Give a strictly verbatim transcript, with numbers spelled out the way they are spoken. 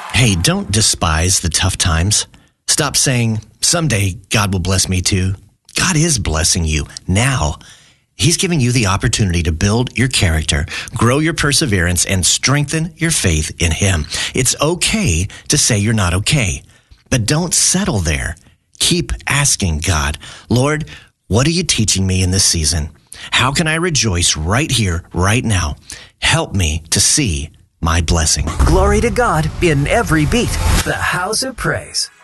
Hey, don't despise the tough times. Stop saying, someday God will bless me too. God is blessing you now. He's giving you the opportunity to build your character, grow your perseverance, and strengthen your faith in Him. It's okay to say you're not okay, but don't settle there. Keep asking God, Lord, what are you teaching me in this season? How can I rejoice right here, right now? Help me to see my blessing. Glory to God in every beat. The House of Praise.